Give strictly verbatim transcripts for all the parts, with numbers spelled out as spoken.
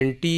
Anti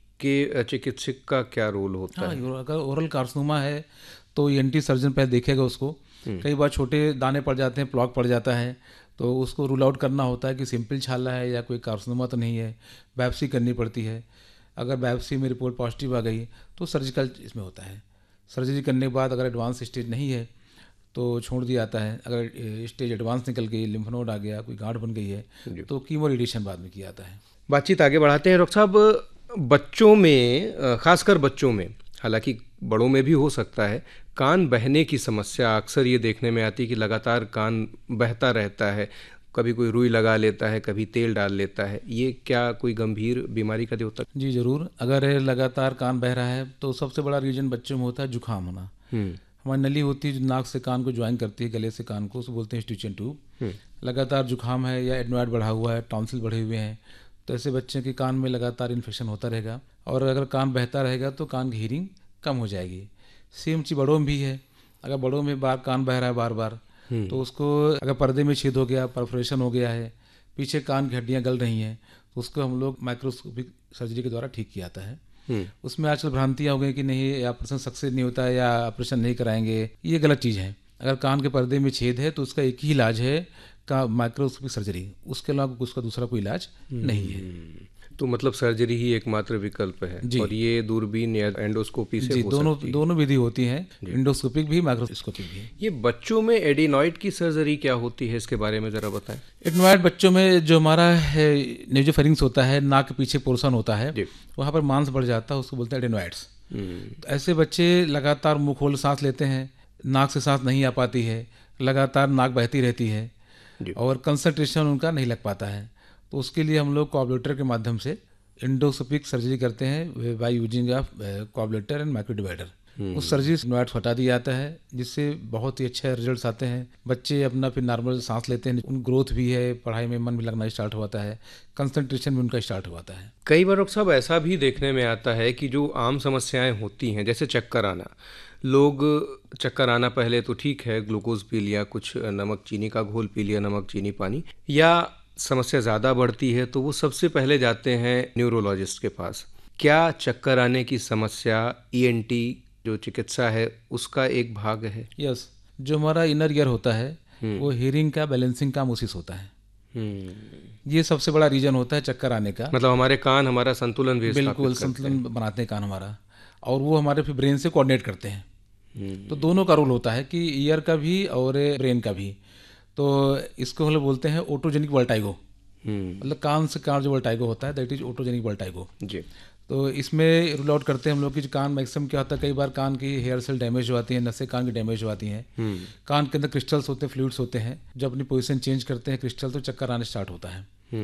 के चिकित्सक का क्या रोल होता हाँ, है? अगर ओरल कार्सिनोमा है तो ईएनटी सर्जन पहले देखेगा उसको। कई बार छोटे दाने पड़ जाते हैं, प्लॉक पड़ जाता है, तो उसको रूल आउट करना होता है कि सिंपल छाला है या कोई कार्सिनोमा तो नहीं है। बायोप्सी करनी पड़ती है। अगर बायोप्सी में रिपोर्ट पॉजिटिव आ गई तो सर्जिकल इसमें होता है। सर्जरी करने के बाद अगर एडवांस स्टेज नहीं है तो छोड़ दिया जाता है। अगर स्टेज एडवांस निकल गई, लिम्फ नोड आ गया, कोई गांठ बन गई है, तो कीमो रेडिएशन बाद में किया जाता है। बातचीत आगे बढ़ाते हैं डॉक्टर साहब। बच्चों में, अ, खासकर बच्चों में, हालांकि बड़ों में भी हो सकता है, कान बहने की समस्या अक्सर ये देखने में आती है कि लगातार कान बहता रहता है। कभी कोई रुई लगा लेता है, कभी तेल डाल लेता है। ये क्या कोई गंभीर बीमारी का द्योतक? जी ज़रूर। अगर लगातार कान बह रहा है तो सबसे बड़ा रीजन बच्चों में होता है जुकाम होना। हम्म हमारी नली होती है जो नाक से कान को ज्वाइन करती है, गले से कान को, उसको बोलते हैं स्टिचियन ट्यूब। हम्म लगातार जुकाम है या एडनॉइड बढ़ा हुआ है, टॉन्सिल बढ़े हुए हैं, तो ऐसे बच्चे के कान में लगातार इन्फेक्शन होता रहेगा। और अगर कान बहता रहेगा तो कान की हीरिंग कम हो जाएगी। सेम चीज़ बड़ों में भी है। अगर बड़ों में बार कान बह रहा है बार बार, तो उसको अगर पर्दे में छेद हो गया, परफोरेशन हो गया है, पीछे कान की हड्डियाँ गल रही हैं, तो उसको हम लोग माइक्रोस्कोपिक सर्जरी के द्वारा ठीक किया जाता है। उसमें आजकल भ्रांतियाँ हो गई कि नहीं ऑपरेशन सक्सेस नहीं होता है या ऑपरेशन नहीं कराएंगे, ये गलत चीज़ है। अगर कान के पर्दे में छेद है तो उसका एक ही इलाज है का माइक्रोस्कोपिक सर्जरी, उसके अलावा उसका दूसरा कोई इलाज नहीं है। तो मतलब सर्जरी ही एकमात्र विकल्प है। जी। और ये दूरबीन या एंडोस्कोपी से जी, हो दोनों सकती है। दोनों विधि होती हैं, इंडोस्कोपिक भी माइक्रोस्कोपिक भी। ये बच्चों में एडिनॉइड की सर्जरी क्या होती है, इसके बारे में ज़रा बताएं। एडनॉइड बच्चों में जो हमारा है नेजोफेरिंक्स होता है, नाक के पीछे पोर्शन होता है, वहाँ पर मांस बढ़ जाता है, उसको बोलते हैं एडेनॉइड्स। तो ऐसे बच्चे लगातार मुंह खोल सांस लेते हैं, नाक से सांस नहीं आ पाती है, लगातार नाक बहती रहती है और कंसंट्रेशन उनका नहीं लग पाता है। तो उसके लिए हम लोग कोऑब्लेटर के माध्यम से एंडोस्कोपिक सर्जरी करते हैं by using of कोऑब्लेटर and micro divider. उस सर्जरी से एडेनॉइड्स हटा दिया जाता है, जिससे बहुत ही अच्छे रिजल्ट्स आते हैं। बच्चे अपना फिर नॉर्मल सांस लेते हैं, उन ग्रोथ भी है, पढ़ाई में मन भी लगना स्टार्ट होता है, कंसंट्रेशन भी उनका स्टार्ट होता है। कई बार डॉक्टर साहब ऐसा भी देखने में आता है कि जो आम समस्याएं होती हैं, जैसे चक्कर आना, लोग चक्कर आना पहले तो ठीक है, ग्लूकोज पी लिया, कुछ नमक चीनी का घोल पी लिया, नमक चीनी पानी, या समस्या ज़्यादा बढ़ती है तो वो सबसे पहले जाते हैं न्यूरोलॉजिस्ट के पास। क्या चक्कर आने की समस्या ईएनटी जो चिकित्सा है उसका एक भाग है? यस, जो हमारा इनर ईयर होता है वो हियरिंग का बैलेंसिंग काम उसी से होता है। ये सबसे बड़ा रीजन होता है चक्कर आने का। मतलब हमारे कान हमारा संतुलन भी बिल्कुल संतुलन बनाते हैं कान हमारा, और वो हमारे फिर ब्रेन से कोऑर्डिनेट करते हैं। तो दोनों का रोल होता है कि ईयर का भी और ब्रेन का भी। तो इसको हम लोग बोलते हैं ऑटोजेनिक वर्टाइगो। मतलब कान से कान जो वर्टाइगो होता है दैट इज ऑटोजेनिक वर्टाइगो जी। तो इसमें रूल आउट करते हैं हम लोग कि कान मैक्सिमम क्या होता है, कई बार कान की हेयर सेल डैमेज हो जाती है, नसें कान की डैमेज हो जाती हैं, कान के अंदर क्रिस्टल्स होते हैं, फ्लूइड्स होते हैं, जब अपनी पोजीशन चेंज करते हैं क्रिस्टल तो चक्कर आने स्टार्ट होता है।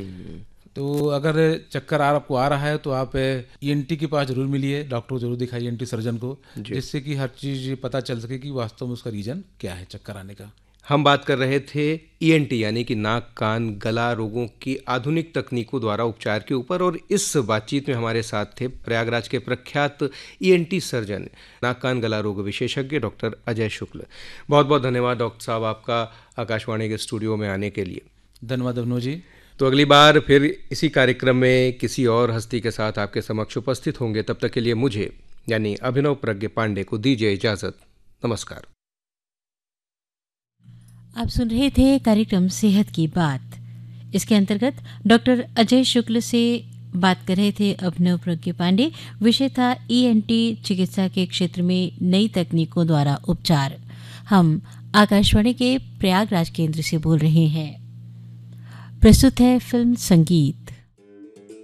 तो अगर चक्कर आ आपको आ रहा है तो आप ईएनटी के पास जरूर मिलिए, डॉक्टर को जरूर दिखाइए, ईएनटी सर्जन को, जिससे कि हर चीज़ पता चल सके कि वास्तव में उसका रीजन क्या है चक्कर आने का। हम बात कर रहे थे ईएनटी यानी कि नाक कान गला रोगों की आधुनिक तकनीकों द्वारा उपचार के ऊपर, और इस बातचीत में हमारे साथ थे प्रयागराज के प्रख्यात ईएनटी सर्जन, नाक कान गला रोग विशेषज्ञ डॉक्टर अजय शुक्ल। बहुत बहुत धन्यवाद डॉक्टर साहब आपका आकाशवाणी के स्टूडियो में आने के लिए। धन्यवाद अभिनव जी। तो अगली बार फिर इसी कार्यक्रम में किसी और हस्ती के साथ आपके समक्ष उपस्थित होंगे। तब तक के लिए मुझे यानी अभिनव प्रज्ञ पांडे को दीजिए इजाज़त। नमस्कार। आप सुन रहे थे कार्यक्रम सेहत की बात। इसके अंतर्गत डॉक्टर अजय शुक्ल से बात कर रहे थे अभिनव प्रज्ञ पांडे। विषय था ईएनटी चिकित्सा के क्षेत्र में नई तकनीकों द्वारा उपचार। हम आकाशवाणी के प्रयागराज केंद्र से बोल रहे हैं। प्रस्तुत है फिल्म संगीत।